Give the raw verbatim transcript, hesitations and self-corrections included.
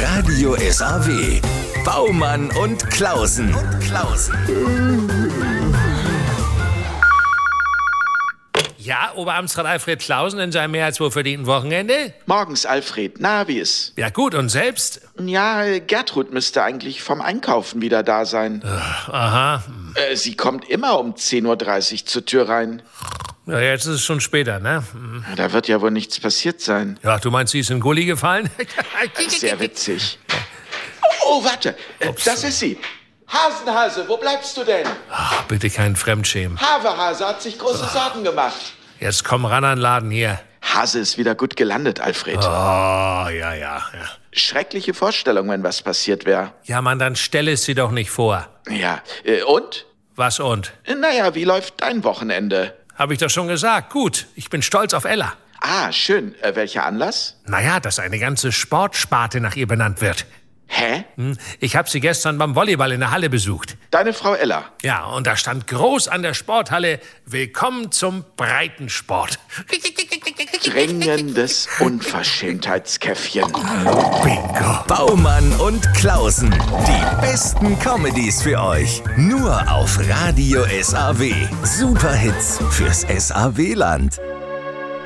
Radio S A W. Baumann und Klausen. Und Klausen. Ja, Oberamtsrat Alfred Klausen in seinem mehr als wohlverdienten Wochenende? Morgens, Alfred. Na, wie ist? Ja gut, und selbst? Ja, Gertrud müsste eigentlich vom Einkaufen wieder da sein. Ach, aha. Äh, sie kommt immer um zehn Uhr dreißig zur Tür rein. Ja, jetzt ist es schon später, ne? Da wird ja wohl nichts passiert sein. Ja, du meinst, sie ist in Gully gefallen? Sehr witzig. Oh, warte. Äh, das ist sie. Hasenhase, wo bleibst du denn? Ach, bitte keinen Fremdschämen. Havehase hat sich große Sorgen gemacht. Jetzt komm ran an den Laden hier. Hase ist wieder gut gelandet, Alfred. Oh, ja, ja, ja. Schreckliche Vorstellung, wenn was passiert wäre. Ja, Mann, dann stell es sie doch nicht vor. Ja, äh, und? Was und? Naja, wie läuft dein Wochenende? Hab ich doch schon gesagt. Gut, ich bin stolz auf Ella. Ah, schön. Äh, welcher Anlass? Naja, dass eine ganze Sportsparte nach ihr benannt wird. Hä? Ich habe sie gestern beim Volleyball in der Halle besucht. Deine Frau Ella? Ja, und da stand groß an der Sporthalle: Willkommen zum Breitensport. Dringendes Unverschämtheitskäffchen. Bingo. Baumann und Klausen. Die besten Comedies für euch. Nur auf Radio S A W. Superhits fürs S A W-Land.